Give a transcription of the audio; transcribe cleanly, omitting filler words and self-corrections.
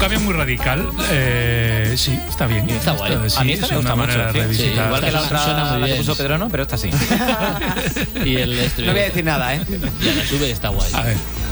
cambio muy radical. Sí, está bien. Está guay. Sí, a mí esta es me gusta una mucho. manera de Sí, revisitar. igual que la otra Suena muy la que bien. puso Pedro, no, pero esta sí. Y el No voy a decir nada, ¿eh? Ya la sube, está guay. A ver.